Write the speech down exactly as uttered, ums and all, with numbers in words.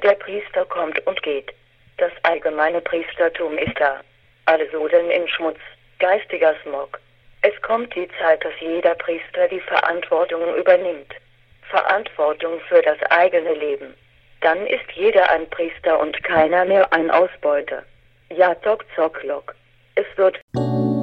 Der Priester kommt und geht. Das allgemeine Priestertum ist da. Alle sudeln in Schmutz, geistiger Smog. Es kommt die Zeit, dass jeder Priester die Verantwortung übernimmt. Verantwortung für das eigene Leben. Dann ist jeder ein Priester und keiner mehr ein Ausbeuter. Ja, Doc Zocklock. Es wird